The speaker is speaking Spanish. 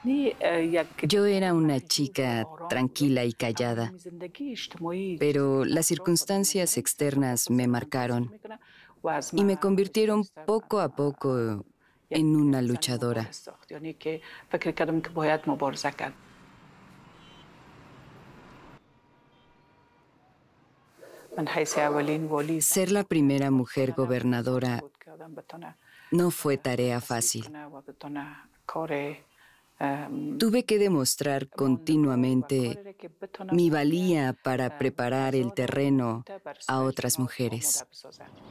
Yo era una chica tranquila y callada, pero las circunstancias externas me marcaron y me convirtieron poco a poco en una luchadora. Ser la primera mujer gobernadora no fue tarea fácil. Tuve que demostrar continuamente mi valía para preparar el terreno a otras mujeres.